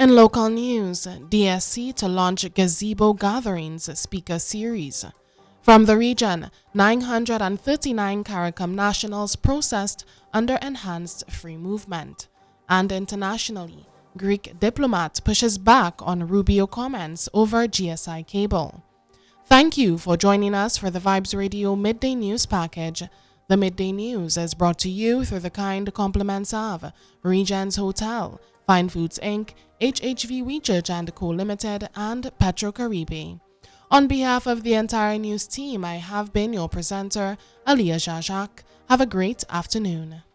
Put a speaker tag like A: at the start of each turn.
A: In local news, DSC to launch Gazebo Gatherings Speaker Series. From the region, 939 CARICOM nationals processed under enhanced free movement. And internationally, Greek diplomat pushes back on Rubio comments over GSI cable. Thank you for joining us for the Vibes Radio Midday News Package. The Midday News is brought to you through the kind compliments of Regents Hotel, Fine Foods Inc., HHV Research & Co. Limited, and Petro Caribe. On behalf of the entire news team, I have been your presenter, Aliyah Jajak. Have a great afternoon.